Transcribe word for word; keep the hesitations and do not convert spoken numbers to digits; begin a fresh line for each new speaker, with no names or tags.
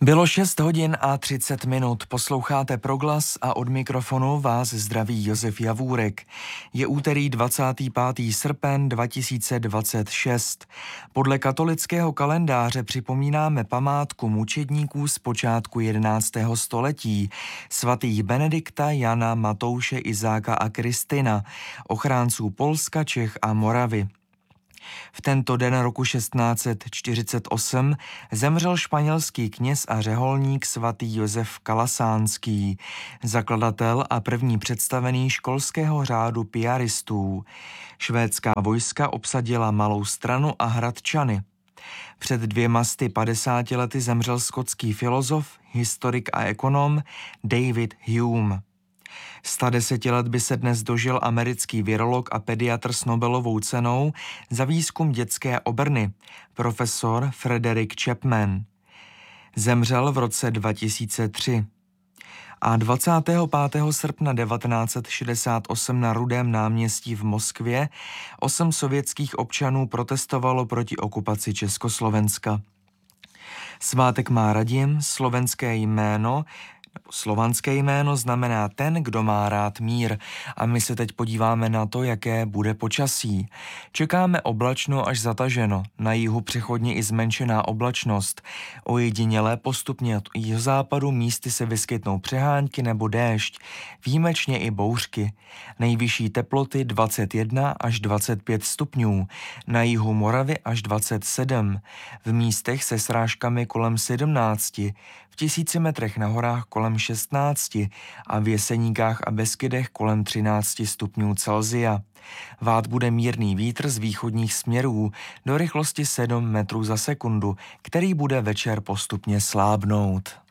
Bylo šest hodin a třicet minut, posloucháte Proglas a od mikrofonu vás zdraví Josef Javůrek. Je úterý dvacátý pátý srpen dva tisíce dvacet šest. Podle katolického kalendáře připomínáme památku mučedníků z počátku jedenáctého století, svatých Benedikta, Jana, Matouše, Izáka a Kristina, ochránců Polska, Čech a Moravy. V tento den roku šestnáct set čtyřicet osm zemřel španělský kněz a řeholník svatý Josef Kalasánský, zakladatel a první představený školského řádu piaristů. Švédská vojska obsadila Malou Stranu a Hradčany. Před dvěma sty padesáti lety zemřel skotský filozof, historik a ekonom David Hume. sto deset let by se dnes dožil americký virolog a pediatr s Nobelovou cenou za výzkum dětské obrny, profesor Frederick Chapman. Zemřel v roce dva tisíce tři. A dvacátého pátého srpna devatenáct set šedesát osm na Rudém náměstí v Moskvě osm sovětských občanů protestovalo proti okupaci Československa. Svátek má Radim, slovenské jméno, Slovanské jméno znamená ten, kdo má rád mír, a my se teď podíváme na to, jaké bude počasí. Čekáme oblačno až zataženo, na jihu přechodně i zmenšená oblačnost. Ojediněle postupně od jihozápadu místy se vyskytnou přehánky nebo déšť, výjimečně i bouřky. Nejvyšší teploty dvacet jedna až dvacet pět stupňů, na jihu Moravy až dvacet sedm, v místech se srážkami kolem sedmnácti, v tisíci metrech na horách kolem šestnácti a v Jeseníkách a Beskydech kolem třinácti stupňů Celsia. Vát bude mírný vítr z východních směrů do rychlosti sedm metrů za sekundu, který bude večer postupně slábnout.